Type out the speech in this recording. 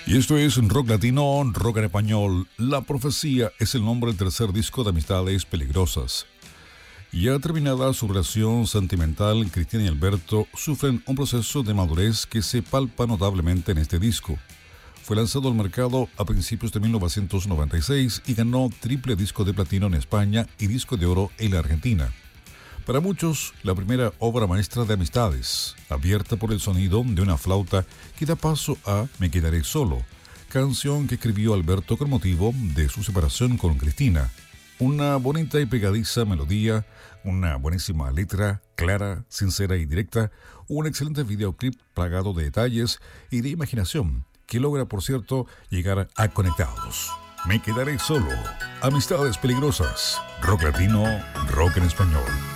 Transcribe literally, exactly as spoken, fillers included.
Y esto es Rock Latino, Rock en Español. La Profecía es el nombre del tercer disco de Amistades Peligrosas. Ya terminada su relación sentimental, Cristina y Alberto sufren un proceso de madurez que se palpa notablemente en este disco. Fue lanzado al mercado a principios de mil novecientos noventa y seis y ganó triple disco de platino en España y disco de oro en la Argentina. Para muchos, la primera obra maestra de Amistades, abierta por el sonido de una flauta que da paso a Me quedaré solo, canción que escribió Alberto con motivo de su separación con Cristina. Una bonita y pegadiza melodía, una buenísima letra, clara, sincera y directa, un excelente videoclip plagado de detalles y de imaginación, que logra, por cierto, llegar a conectados. Me quedaré solo. Amistades Peligrosas. Rock latino, rock en español.